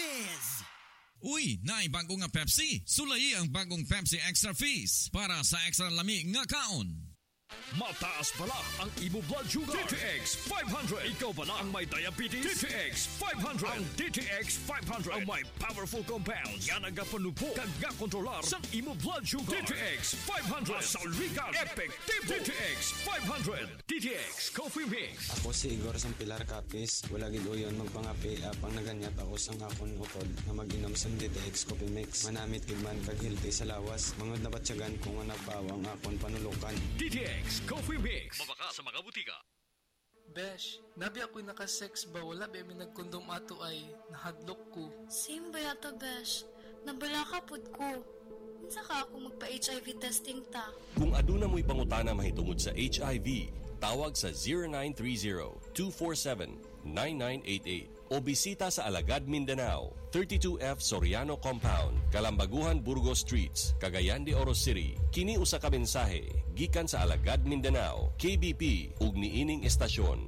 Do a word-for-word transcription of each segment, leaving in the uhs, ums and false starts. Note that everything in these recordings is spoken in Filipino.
Fizz! Uy, naay bago nga Pepsi. Sulay ang bagong Pepsi Extra Fizz para sa extra lami nga kaon. Mataas pala ang imo blood sugar. D T X five hundred. Ikaw pala ang may diabetes. D T X five hundred. Ang D T X five hundred ang may powerful compounds yan nagapanupo kag nga-kontrolar sa imo blood sugar. D T X five hundred. Salrigan. Epektibo. D T X five hundred. D T X Coffee Mix. Ako si Igor sang Pilar Capis. Wala gid uyon magpangapi apang naganyat ako sang akon utod na mag-inom sang D T X Coffee Mix. Manamit gid man kag healthy sa lawas. Mangod na batsyagan kung nga nagpawang akon panulukan. D T X Coffee Mix. Mabaka sa mga butika. Besh, nabi ako'y nakasex ba? Wala ba may nagkondom ato ay nahadlok ko. Same ba yato, Besh? Nabala ka pud ko. Minsa ka ako magpa-H I V testing ta. Kung aduna mo'y pangutana mahitungod sa H I V, tawag sa zero nine three zero, two four seven, nine nine eight eight o bisita sa Alagad, Mindanao, thirty-two F Soriano Compound, Kalambaguhan, Burgos Streets, Cagayan de Oro City. Kini usa ka mensahe gikan sa Alagad, Mindanao, K B P ug niining estasyon.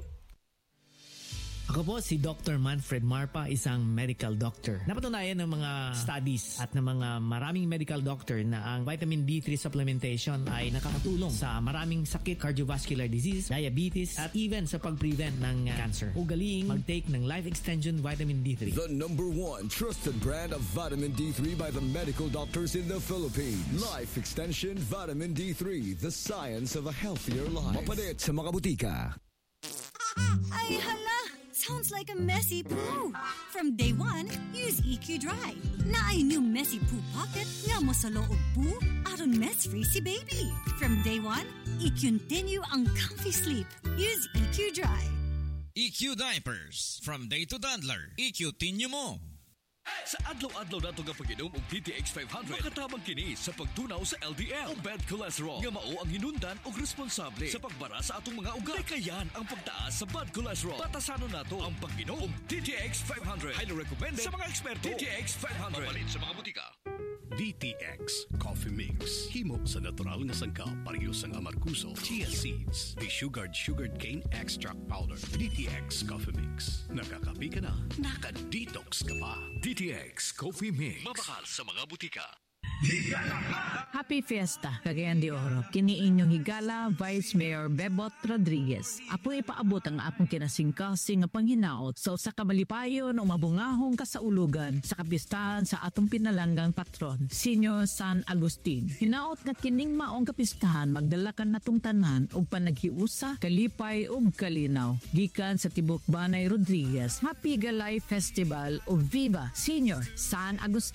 Ako po si Doctor Manfred Marpa, isang medical doctor. Napatunayan ng mga studies at ng mga maraming medical doctor na ang vitamin D three supplementation ay nakakatulong sa maraming sakit, cardiovascular disease, diabetes, at even sa pag-prevent ng uh, cancer. Ugaliing mag-take ng Life Extension Vitamin D three. The number one trusted brand of vitamin D three by the medical doctors in the Philippines. Life Extension Vitamin D three, the science of a healthier life. Mapalit sa mga butika. Ay, hala! Sounds like a messy poo. From day one, use E Q Dry. Na ay new messy poo pocket nga mo sa loob poo aron mess-free si baby. From day one, i-continue ang comfy sleep. Use E Q Dry. E Q Diapers. From day to toddler. E Q tinyo mo. Sa adlaw-adlaw nato nga pag-inom og D T X five hundred, makatabang kini sa pagtunaw sa L D L o bad cholesterol nga mao ang hinundan og responsable sa pagbara sa atong mga ugat. Kayan ang pagtaas sa bad cholesterol. Batasanon nato ang pag-inom og D T X five hundred. Highly recommended sa mga eksperto. D T X five hundred. Mapalit sa mga butika. D T X Coffee Mix. Himo sa natural nga sangkap pareho sang amarkuso, chia seeds, de-sugared sugared cane extract powder. D T X Coffee Mix. Nakakapi ka na, naka-detox ka pa. D T X Coffee Mix. Mabakal sa mga butika. Happy Fiesta, Cagayan de Oro. Kini inyong higala, Vice Mayor Bebot Rodriguez. Apo ipaabot ang akong kinasingkasing nga panghinaot sa usa ka malipayon o mabungahong kasaulugan sa kapistahan sa atong pinalanggang patron, Senior San Agustin. Hinaot nga kining maong kapistahan magdalakan natong tanan og panaghiusa, kalipay ug kalinaw. Gikan sa Tibok Banay Rodriguez, Happy Galay Festival o Viva Senior San Agustin.